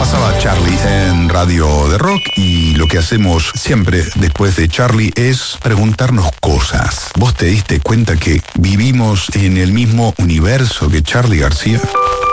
Pasaba Charlie en Radio de Rock y lo que hacemos siempre después de Charlie es preguntarnos cosas. ¿Vos te diste cuenta que vivimos en el mismo universo que Charly García?